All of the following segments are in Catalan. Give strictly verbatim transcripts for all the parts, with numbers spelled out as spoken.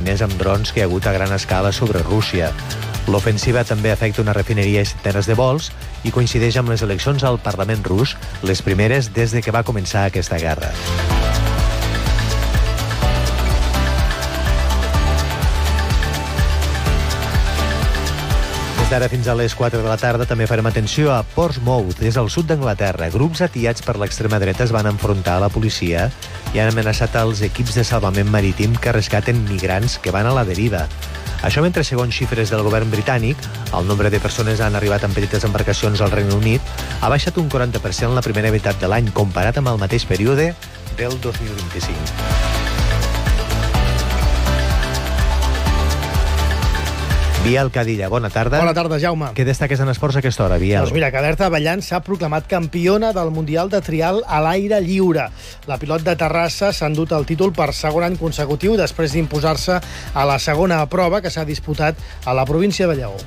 ucraïnès amb drons que hi ha hagut a gran escala sobre Rússia. L'ofensiva també afecta una refineria i centenars de vols i coincideix amb les eleccions al Parlament rus, les primeres des de que va començar aquesta guerra. D'ara fins a les quatre de la tarda també farem atenció a Portsmouth, és al sud d'Anglaterra. Grups atiats per l'extrema dreta es van enfrontar a la policia i han amenaçat els equips de salvament marítim que rescaten migrants que van a la deriva. Això mentre, segons xifres del govern britànic, el nombre de persones han arribat en petites embarcacions al Regne Unit ha baixat un quaranta per cent en la primera meitat de l'any, comparat amb el mateix període del dos mil vint-i-cinc. Biel Cadilla, bona tarda. Bona tarda, Jaume. Què destaques en esports a aquesta hora, Biel? Doncs mira, que Berta Ballant s'ha proclamat campiona del Mundial de Trial a l'aire lliure. La pilot de Terrassa s'ha endut el títol per segon any consecutiu després d'imposar-se a la segona prova que s'ha disputat a la província de Lleó.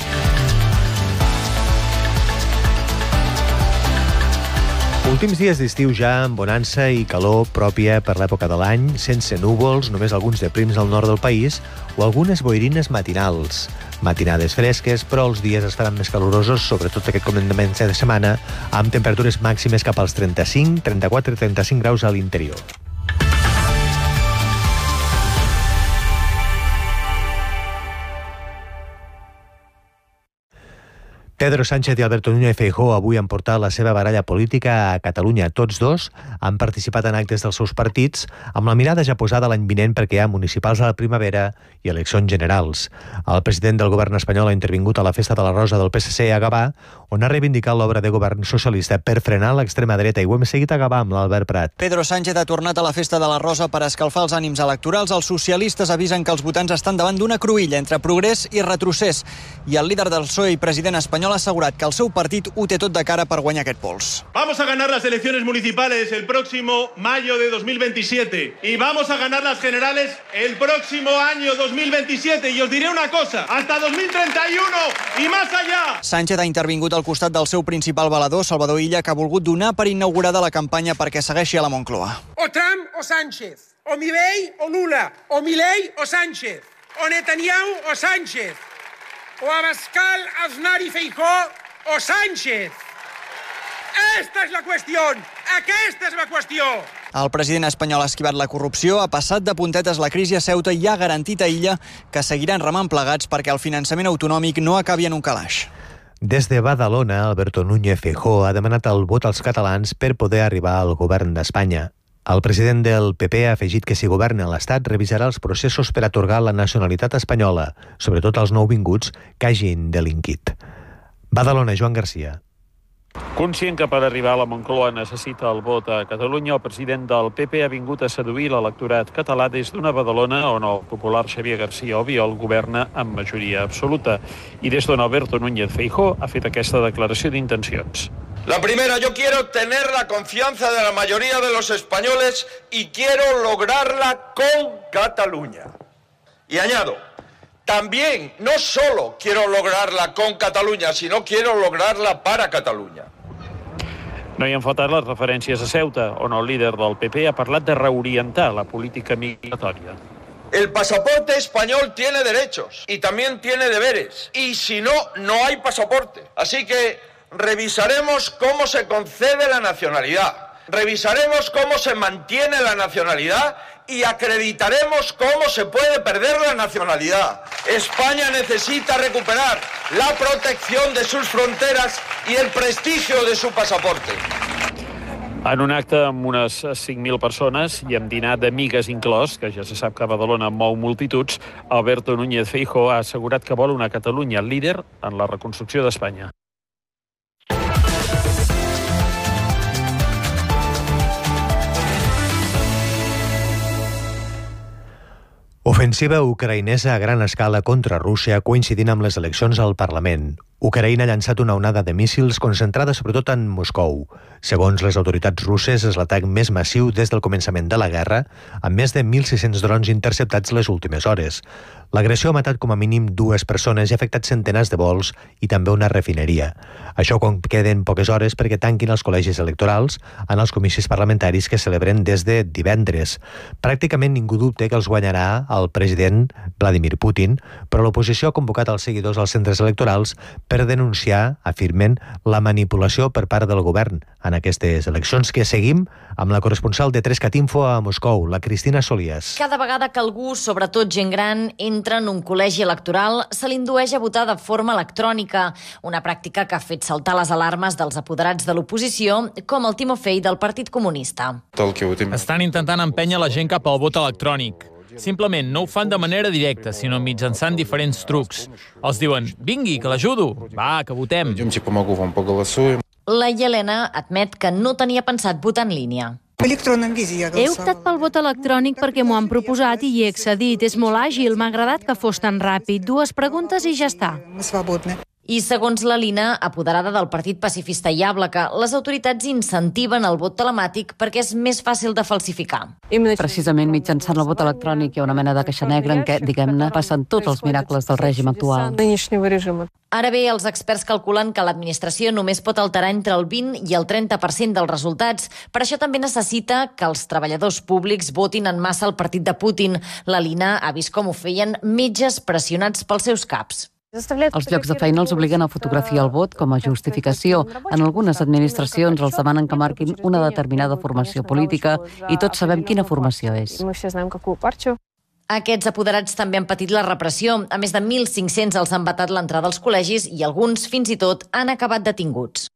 Últims dies d'estiu ja amb bonança i calor pròpia per l'època de l'any, sense núvols, només alguns de prims al nord del país o algunes boirines matinals. Matinades fresques, però els dies es faran més calorosos, sobretot aquest començament de setmana, amb temperatures màximes cap als trenta-cinc, trenta-quatre, trenta-cinc graus a l'interior. Pedro Sánchez i Alberto Núñez Feijóo avui han portat la seva baralla política a Catalunya. Tots dos han participat en actes dels seus partits amb la mirada ja posada l'any vinent perquè hi ha municipals a la primavera i eleccions generals. El president del govern espanyol ha intervingut a la Festa de la Rosa del P S C a Gavà, on ha reivindicat l'obra de govern socialista per frenar l'extrema dreta, i ho hem seguit a Gavà amb l'Albert Prat. Pedro Sánchez ha tornat a la Festa de la Rosa per escalfar els ànims electorals. Els socialistes avisen que els votants estan davant d'una cruïlla entre progrés i retrocés, i el líder del P S O E i president espanyol ha assegurat que el seu partit ho té tot de cara per guanyar aquest pols. Vamos a ganar las elecciones municipales el próximo mayo de dos mil veintisiete y vamos a ganar las generales el próximo año dos mil veintisiete, y os diré una cosa, hasta dos mil treinta y uno y más allá. Sánchez ha intervingut al costat del seu principal valedor, Salvador Illa, que ha volgut donar per inaugurada la campanya perquè segueixi a la Moncloa. O Trump o Sánchez, o Milei o Lula, o Milei o Sánchez, o Netanyahu o Sánchez, o Abascal, Aznar y Feijóo o Sánchez. Esta és la qüestió! Aquesta és la qüestió! El president espanyol ha esquivat la corrupció, ha passat de puntetes la crisi a Ceuta i ha garantit a Illa que seguiran remant plegats perquè el finançament autonòmic no acabi en un calaix. Des de Badalona, Alberto Núñez Feijóo ha demanat el vot als catalans per poder arribar al govern d'Espanya. El president del P P ha afegit que si governa l'Estat revisarà els processos per atorgar la nacionalitat espanyola, sobretot als nouvinguts que hagin delinquit. Badalona, Joan Garcia. Conscient que per arribar a la Moncloa necessita el vot a Catalunya, el president del P P ha vingut a seduir l'electorat català des d'una Badalona on el popular Xavier García Albiol governa amb majoria absoluta i des d'on Alberto Núñez Feijóo ha fet aquesta declaració d'intencions. La primera, yo quiero tener la confianza de la mayoría de los españoles y quiero lograrla con Cataluña. Y añado, también no solo quiero lograrla con Catalunya, sino quiero lograrla para Catalunya. No hi han faltat les referències a Ceuta, on el líder del P P ha parlat de reorientar la política migratòria. El pasaporte español tiene derechos y también tiene deberes. Y si no, no hay pasaporte. Así que revisaremos cómo se concede la nacionalidad, revisaremos cómo se mantiene la nacionalidad y acreditaremos cómo se puede perder la nacionalidad. España necesita recuperar la protección de sus fronteras y el prestigio de su pasaporte. En un acte amb unes cinc mil persones i amb dinar d'amigues inclòs, que ja se sap que a Badalona mou multituds, Alberto Núñez Feijóo ha assegurat que vol una Catalunya líder en la reconstrucció d'Espanya. Ofensiva ucraïnesa a gran escala contra Rússia coincidint amb les eleccions al Parlament. Ucraïna ha llançat una onada de míssils concentrada sobretot en Moscou. Segons les autoritats russes, és l'atac més massiu des del començament de la guerra, amb més de mil sis-cents drons interceptats les últimes hores. L'agressió ha matat com a mínim dues persones i ha afectat centenars de vols i també una refineria. Això quan queden poques hores perquè tanquin els col·legis electorals en els comicis parlamentaris que celebren des de divendres. Pràcticament ningú dubta que els guanyarà el president Vladimir Putin, però l'oposició ha convocat els seguidors als centres electorals per denunciar, afirmen, la manipulació per part del govern en aquestes eleccions, que seguim amb la corresponsal de tres cat info a Moscou, la Cristina Solías. Cada vegada que algú, sobretot gent gran, entra en un col·legi electoral, se l'indueix a votar de forma electrònica, una pràctica que ha fet saltar les alarmes dels apoderats de l'oposició, com el Timofei del Partit Comunista. Estan intentant empènyer la gent cap al vot electrònic. Simplement no ho fan de manera directa, sinó mitjançant diferents trucs. Els diuen, vingui, que l'ajudo, va, que votem. La Yelena admet que no tenia pensat votar en línia. He optat pel vot electrònic perquè m'ho han proposat i hi he accedit. És molt àgil, m'ha agradat que fos tan ràpid. Dues preguntes i ja està. I segons la Lina, apoderada del Partit Pacifista Yablaka, les autoritats incentiven el vot telemàtic perquè és més fàcil de falsificar. Precisament mitjançant el vot electrònic hi ha una mena de caixa negra en què, diguem-ne, passen tots els miracles del règim actual. Ara bé, els experts calculen que l'administració només pot alterar entre el vint i el trenta per cent dels resultats. Per això també necessita que els treballadors públics votin en massa el partit de Putin. La Lina ha vist com ho feien metges pressionats pels seus caps. Els llocs de feina els obliguen a fotografiar el vot com a justificació. En algunes administracions els demanen que marquin una determinada formació política i tots sabem quina formació és. Aquests apoderats també han patit la repressió. A més de mil cinc-cents els han vetat l'entrada als col·legis i alguns, fins i tot, han acabat detinguts.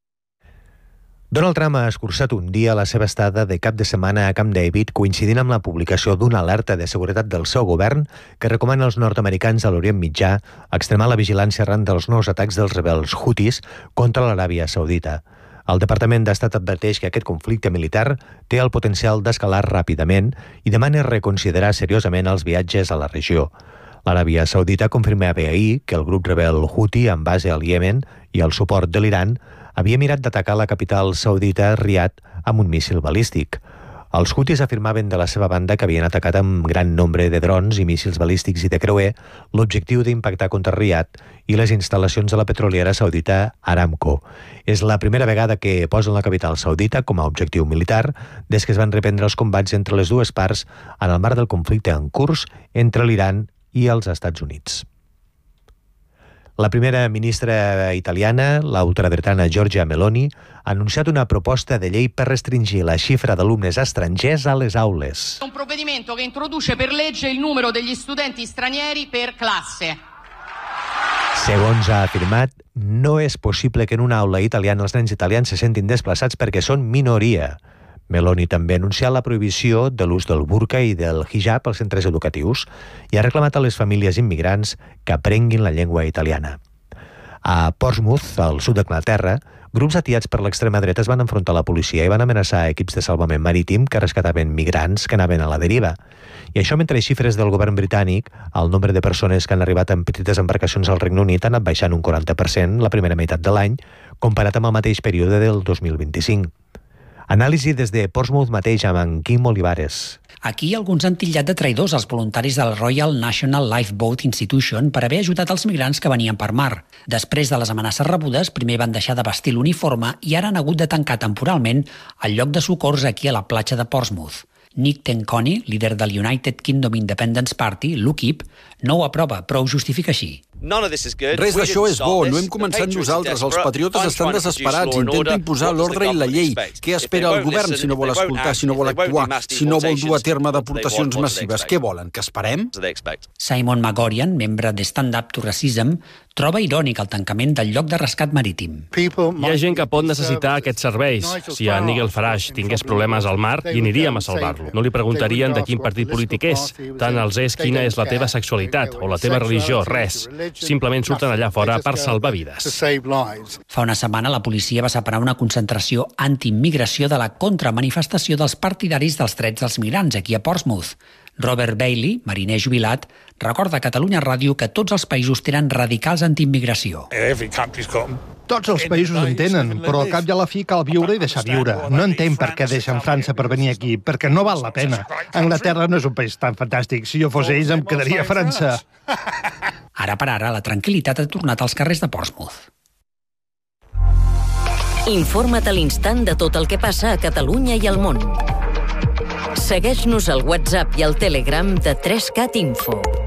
Donald Trump ha escurçat un dia la seva estada de cap de setmana a Camp David, coincidint amb la publicació d'una alerta de seguretat del seu govern que recomana als nord-americans a l'Orient Mitjà extremar la vigilància arran dels nous atacs dels rebels Houthis contra l'Aràbia Saudita. El Departament d'Estat adverteix que aquest conflicte militar té el potencial d'escalar ràpidament i demana reconsiderar seriosament els viatges a la regió. L'Aràbia Saudita confirmava ahir que el grup rebel Houthi, amb base al Iemen i el suport de l'Iran, havia mirat d'atacar la capital saudita, Riad, amb un míssil balístic. Els Houthis afirmaven de la seva banda que havien atacat amb gran nombre de drons i míssils balístics i de creuer l'objectiu d'impactar contra Riad i les instal·lacions de la petroliera saudita Aramco. És la primera vegada que posen la capital saudita com a objectiu militar des que es van reprendre els combats entre les dues parts en el marc del conflicte en curs entre l'Iran i els Estats Units. La primera ministra italiana, la ultradretana Giorgia Meloni, ha anunciat una proposta de llei per restringir la xifra d'alumnes estrangers a les aules. Un provvedimento che introduce per legge il numero degli studenti stranieri per classe. Segons ha afirmat, no és possible que en una aula italiana els nens italians se sentin desplaçats perquè són minoria. Meloni també ha anunciat la prohibició de l'ús del burca i del hijab als centres educatius i ha reclamat a les famílies immigrants que aprenguin la llengua italiana. A Portsmouth, al sud d'Anglaterra, grups atiats per l'extrema dreta es van enfrontar a la policia i van amenaçar equips de salvament marítim que rescataven migrants que anaven a la deriva. I això mentre les xifres del govern britànic, el nombre de persones que han arribat en petites embarcacions al Regne Unit ha anat baixant un quaranta per cent la primera meitat de l'any, comparat amb el mateix període del dos mil vint-i-cinc. Anàlisi des de Portsmouth mateix amb en Quim Olivares. Aquí alguns han titllat de traïdors als voluntaris del Royal National Lifeboat Institution per haver ajudat els migrants que venien per mar. Després de les amenaces rebudes, primer van deixar de vestir l'uniforme i ara han hagut de tancar temporalment el lloc de socors aquí a la platja de Portsmouth. Nick Tenconi, líder del United Kingdom Independence Party, l'U KIP, no ho aprova, però ho justifica així. Res d'això és bo, no hem començat nosaltres. Els patriotes estan desesperats, intenten imposar l'ordre i la llei. Què espera el govern si no vol escoltar, si no vol actuar, si no vol dur a terme deportacions massives? Què volen, que esperem? Simon Magorian, membre de Stand Up to Racism, troba irònic el tancament del lloc de rescat marítim. Hi ha gent que pot necessitar aquests serveis. Si a Nigel Farage tingués problemes al mar, hi aniríem a salvar-lo. No li preguntarien de quin partit polític és, tant els és quina és la teva sexualitat o la teva religió, res. Simplement surten allà fora per salvar vides. Fa una setmana la policia va separar una concentració anti-immigració de la contramanifestació dels partidaris dels drets dels migrants aquí a Portsmouth. Robert Bailey, mariner jubilat, recorda a Catalunya Ràdio que tots els països tenen radicals antiimmigració. Tots els països en tenen, però al cap i a la fi cal viure i deixar viure. No entenc per què deixen França per venir aquí, perquè no val la pena. Anglaterra no és un país tan fantàstic. Si jo fos ells, em quedaria a França. Ara per ara, la tranquil·litat ha tornat als carrers de Portsmouth. Informa't a l'instant de tot el que passa a Catalunya i al món. Segueix-nos al WhatsApp i al Telegram de tres cat Info.